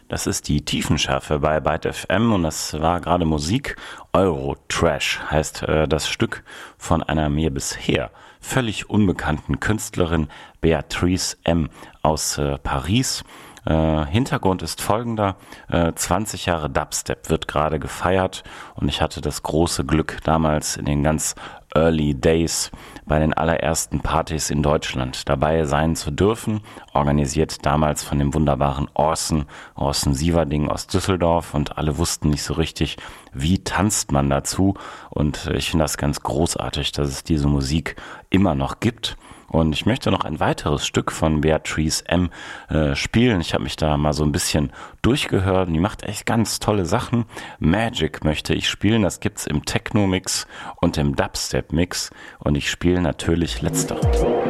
Das ist die Tiefenschärfe bei Byte FM und das war gerade Musik. Eurotrash heißt das Stück von einer mir bisher völlig unbekannten Künstlerin, Beatrice M. aus Paris. Hintergrund ist folgender: 20 Jahre Dubstep wird gerade gefeiert und ich hatte das große Glück, damals in den ganz Early Days bei den allerersten Partys in Deutschland dabei sein zu dürfen, organisiert damals von dem wunderbaren Orson Sieverding aus Düsseldorf, und alle wussten nicht so richtig, wie tanzt man dazu, und ich finde das ganz großartig, dass es diese Musik immer noch gibt. Und ich möchte noch ein weiteres Stück von Beatrice M. Spielen. Ich habe mich da mal so ein bisschen durchgehört und die macht echt ganz tolle Sachen. Magic möchte ich spielen, das gibt's im Techno-Mix und im Dubstep-Mix, und ich spiele natürlich letzteres.